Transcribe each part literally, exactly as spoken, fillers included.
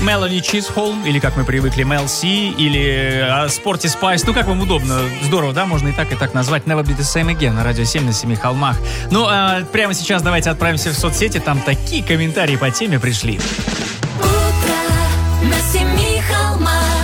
Мелани Чизхолм, или как мы привыкли, Мел Си, или Спорти Спайс. Ну, как вам удобно. Здорово, да? Можно и так, и так назвать. Never Be The Same Again на Радио семь на Семи холмах. Ну, а прямо сейчас давайте отправимся в соцсети. Там такие комментарии по теме пришли. Утро на Семи холмах.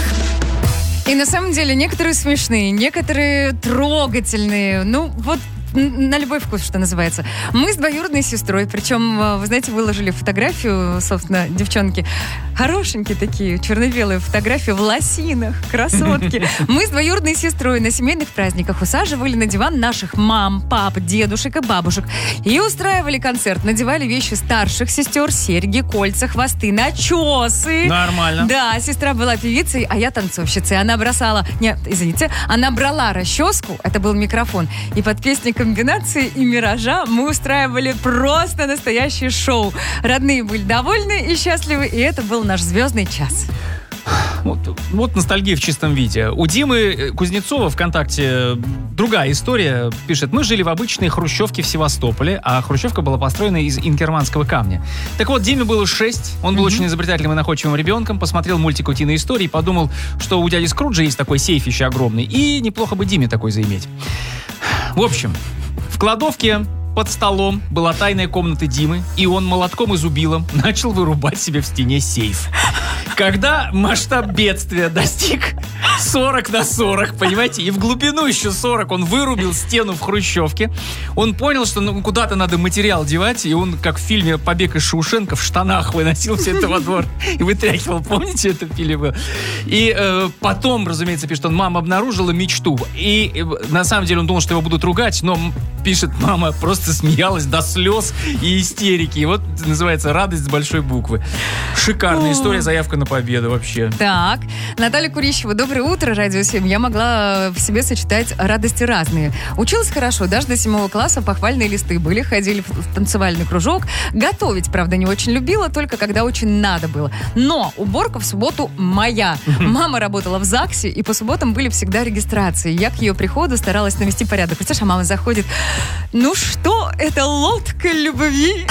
И на самом деле некоторые смешные, некоторые трогательные. Ну, вот на любой вкус, что называется. Мы с двоюродной сестрой, причем, вы знаете, выложили фотографию, собственно, девчонки, хорошенькие такие, черно-белые фотографии в лосинах, красотки. Мы с двоюродной сестрой на семейных праздниках усаживали на диван наших мам, пап, дедушек и бабушек и устраивали концерт. Надевали вещи старших сестер, серьги, кольца, хвосты, начесы. Нормально. Да, сестра была певицей, а я танцовщицей. Она бросала, нет, извините, она брала расческу, это был микрофон, и под песни комбинации и миража мы устраивали просто настоящее шоу. Родные были довольны и счастливы, и это был наш звездный час. Вот, вот ностальгия в чистом виде. У Димы Кузнецова ВКонтакте другая история. Пишет: мы жили в обычной хрущевке в Севастополе, а хрущевка была построена из инкерманского камня. Так вот, Диме было шесть, он был mm-hmm. очень изобретательным и находчивым ребенком, посмотрел мультик «Утиные истории», подумал, что у дяди Скруджа есть такой сейфище огромный, и неплохо бы Диме такой заиметь. В общем, в кладовке под столом была тайная комната Димы, и он молотком и зубилом начал вырубать себе в стене сейф. Когда масштаб бедствия достиг сорок на сорок, понимаете, и в глубину еще сорок, он вырубил стену в хрущевке, он понял, что ну, куда-то надо материал девать, и он, как в фильме «Побег из Шоушенка», в штанах выносил все это во двор и вытряхивал, помните, это в фильме? И э, потом, разумеется, пишет он, мама обнаружила мечту, и э, на самом деле он думал, что его будут ругать, но, пишет, мама просто смеялась до слез и истерики, и вот называется «Радость с большой буквы». Шикарная история, заявка на победу вообще. Так, Наталья Курищева, доброе утро, Радио семь. Я могла в себе сочетать радости разные. Училась хорошо, даже до седьмого класса похвальные листы были, ходили в танцевальный кружок. Готовить, правда, не очень любила, только когда очень надо было. Но уборка в субботу моя. Мама работала в ЗАГСе, и по субботам были всегда регистрации. Я к ее приходу старалась навести порядок. Представляешь, а мама заходит: ну что, это лодка любви?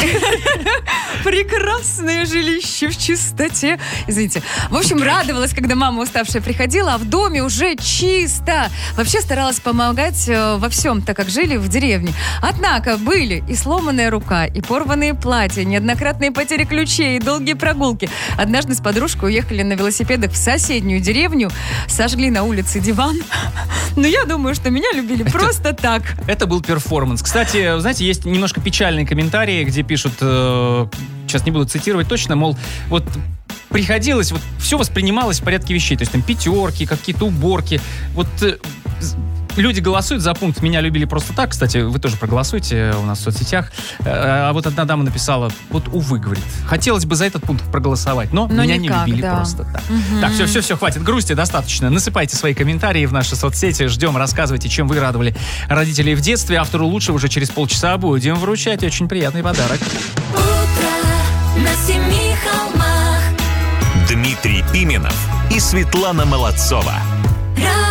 Прекрасное жилище в чистоте. Извините. В общем, радовалась, когда мама уставшая приходила, а в доме уже чисто. Вообще старалась помогать э, во всем, так как жили в деревне. Однако были и сломанная рука, и порванные платья, неоднократные потери ключей, и долгие прогулки. Однажды с подружкой уехали на велосипедах в соседнюю деревню, сожгли на улице диван. Но я думаю, что меня любили это, просто так. Это был перформанс. Кстати, знаете, есть немножко печальные комментарии, где пишут, э, сейчас не буду цитировать точно, мол, вот приходилось, вот все воспринималось в порядке вещей. То есть там пятерки, какие-то уборки. Вот э, люди голосуют за пункт «Меня любили просто так». Кстати, вы тоже проголосуйте у нас в соцсетях. А вот одна дама написала, вот увы, говорит, хотелось бы за этот пункт проголосовать, но, но меня никак, не любили да. просто так. Угу. Так, все, все, все, хватит грусти, достаточно. Насыпайте свои комментарии в наши соцсети. Ждем, рассказывайте, чем вы радовали родителей в детстве. Автору лучшего уже через полчаса будем вручать очень приятный подарок. Утро на Семи холмах. Дмитрий Пименов и Светлана Молодцова.